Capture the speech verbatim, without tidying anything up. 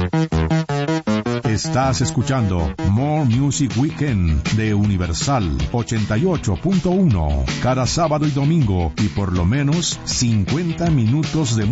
Estás escuchando More Music Weekend de Universal ochenta y ocho punto uno. Cada sábado y domingo y por lo menos cincuenta minutos de